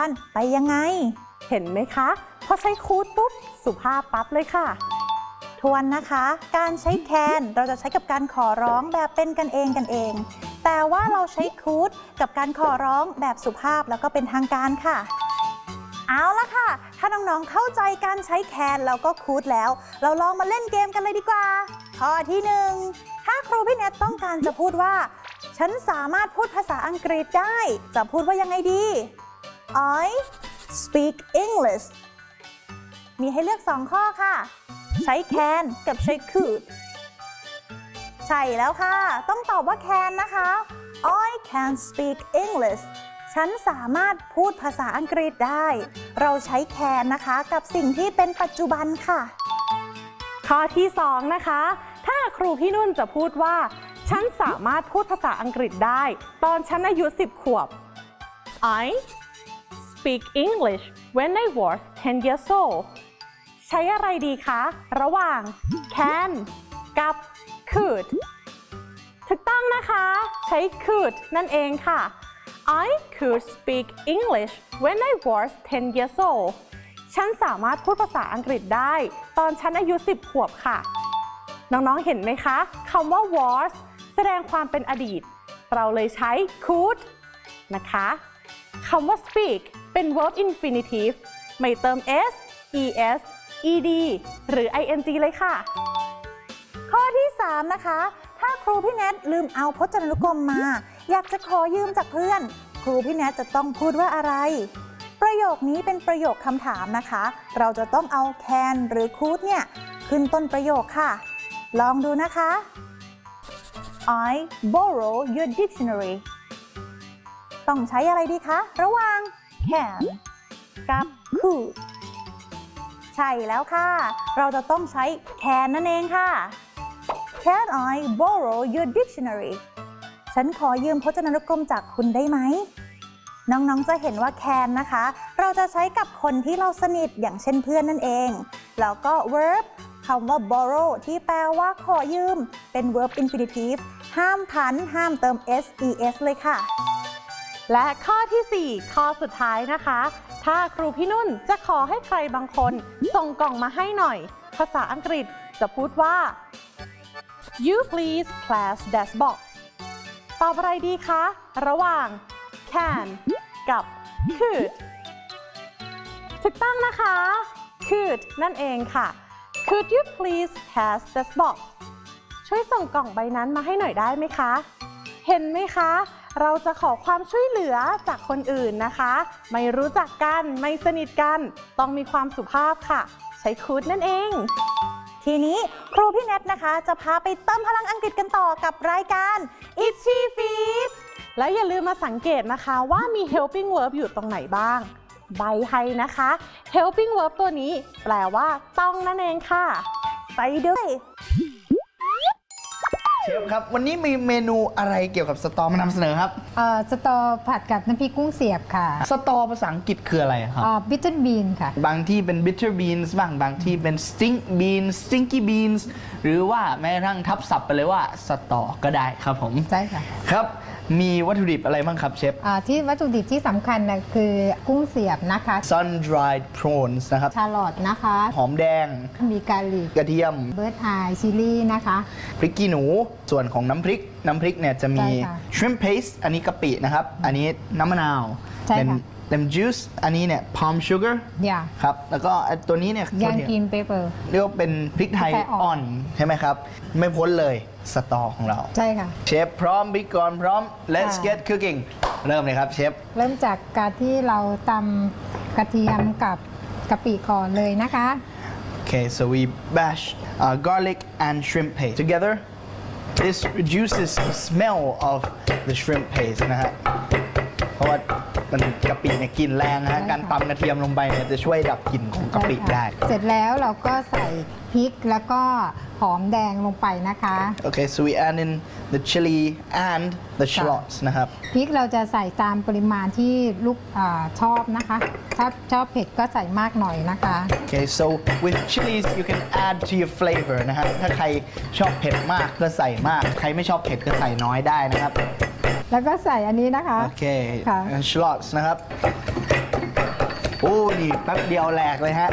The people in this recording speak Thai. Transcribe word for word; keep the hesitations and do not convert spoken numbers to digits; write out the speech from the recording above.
ไปยังไงเห็นไหมคะพอใช้คูดปุ๊บสุภาพปั๊บเลยค่ะทวนนะคะการใช้แคนเราจะใช้กับการขอร้องแบบเป็นกันเองกันเองแต่ว่าเราใช้คูดกับการขอร้องแบบสุภาพแล้วก็เป็นทางการค่ะเอาละค่ะถ้าน้องๆเข้าใจการใช้แคนแล้วก็คูดแล้วเราลองมาเล่นเกมกันเลยดีกว่าข้อที่หนึ่งถ้าครูพี่เนทต้องการจะพูดว่าฉันสามารถพูดภาษาอังกฤษได้จะพูดว่ายังไงดี I speak English มีให้เลือกสองข้อค่ะใช้ can กับใช้ could ใช่แล้วค่ะต้องตอบว่า can นะคะ I can speak English ฉันสามารถพูดภาษาอังกฤษได้เราใช้ can นะคะกับสิ่งที่เป็นปัจจุบันค่ะข้อที่สองนะคะถ้าครูพี่นุ่นจะพูดว่าฉันสามารถพูดภาษาอังกฤษได้ตอนฉันอายุสิบขวบ I speak English when I was ten years old ใช้อะไรดีคะระหว่าง can กับ could ถูกต้องนะคะใช้ could นั่นเองค่ะ I could speak English when I was ten years old ฉันสามารถพูดภาษาอังกฤษได้ตอนฉันอายุสิบขวบค่ะน้องๆเห็นไหมคะคำว่า was แสดงความเป็นอดีตเราเลยใช้ could นะคะคำว่า speak เป็น verb infinitive ไม่เติม s es ed หรือ ing เลยค่ะข้อที่สามนะคะถ้าครูพี่แนทลืมเอาพจนานุกรมมาอยากจะขอยืมจากเพื่อนครูพี่แนทจะต้องพูดว่าอะไรประโยคนี้เป็นประโยคคำถามนะคะเราจะต้องเอา can หรือ could เนี่ยขึ้นต้นประโยคค่ะลองดูนะคะ I borrow your dictionary ต้องใช้อะไรดีคะระหว่าง can กับ could ใช่แล้วค่ะเราจะต้องใช้ can นั่นเองค่ะ Can I borrow your dictionary ฉันขอยืมพจนานุกรมจากคุณได้ไหมน้องๆจะเห็นว่า can นะคะเราจะใช้กับคนที่เราสนิทอย่างเช่นเพื่อนนั่นเองแล้วก็ verb คำว่า borrow ที่แปลว่าขอยืมเป็น verb infinitive ห้ามพันห้ามเติม ses เลยค่ะและข้อที่สี่ข้อสุดท้ายนะคะถ้าครูพี่นุ่นจะขอให้ใครบางคนส่งกล่องมาให้หน่อยภาษาอังกฤษจะพูดว่า You please class that box ตอบอะไรดีคะระหว่าง can กับ could ถูกต้องนะคะ could นั่นเองค่ะ Could you please pass this box ช่วยส่งกล่องใบนั้นมาให้หน่อยได้ไหมคะเห็นไหมคะเราจะขอความช่วยเหลือจากคนอื่นนะคะไม่รู้จักกันไม่สนิทกันต้องมีความสุภาพค่ะใช้ could นั่นเองทีนี้ครูพี่แนทนะคะจะพาไปเติมพลังอังกฤษกันต่อกับรายการ Itchy Feet แล้วอย่าลืมมาสังเกตนะคะว่ามี helping verb อยู่ตรงไหนบ้างใบให้นะคะ helping verb ตัวนี้แปลว่าต้องนั่นเองค่ะไปด้วยเชฟครับวันนี้มีเมนูอะไรเกี่ยวกับสตอมานำเสนอครับเอ่อสตอผัดกับน้ำพริกกุ้งเสียบค่ะสตอภาษาอังกฤษคืออะไรครับอ่า bitter bean ค่ะบางที่เป็น bitter beans บ้างบางที่เป็น stink beans stinky beans หรือว่าแม้กระทั่งทับศัพท์ไปเลยว่าสตอก็ได้ครับผมใช่ค่ะครับมีวัตถุดิบอะไรบ้างครับเชฟที่วัตถุดิบที่สำคัญนะคือกุ้งเสียบนะคะ sun dried prawns นะครับชาลอตนะคะหอมแดงมีกาลิกกระเทียมเบิร์ดไอชิลลี่นะคะพริกขี้หนูส่วนของน้ำพริกน้ำพริกเนี่ยจะมี shrimp paste อันนี้กะปินะครับอันนี้น้ำมะนาวเป็น lemon juice อันนี้เนี่ย palm sugar ครับแล้วก็ตัวนี้เนี่ยยางกินเปเปอร์เรียกว่าเป็นพริกไทยอ่อนใช่ไหมครับไม่พ้นเลยสตอของเราใช่ค่ะเชฟพร้อมบิ๊กกอนพร้อม let's get cooking เริ่มเลยครับเชฟเริ่มจากการที่เราตำกระเทียมกับกะปิก่อนเลยนะคะ Okay so we bash uh, garlic and shrimp paste together this reduces the smell of the shrimp paste นะฮะเพราะว่ามันกะปิเนี่ยกลิ่นแรงนะฮะการตำกระเทียมลงไปเนี่ยจะช่วยดับกลิ่นของกะปิได้เสร็จแล้วเราก็ใส่พริกแล้วก็หอมแดงลงไปนะคะ Okay so we add in the chili and the shallots นะครับพริกเราจะใส่ตามปริมาณที่ลูกชอบนะคะถ้าชอบเผ็ดก็ใส่มากหน่อยนะคะ Okay so with chilies you can add to your flavor นะฮะถ้าใครชอบเผ็ดมากก็ใส่มากใครไม่ชอบเผ็ดก็ใส่น้อยได้นะครับแล้วก็ใส่อันนี้นะคะโอเค shallots นะครับโอ้นี่แป๊บเดียวแหลกเลยฮะ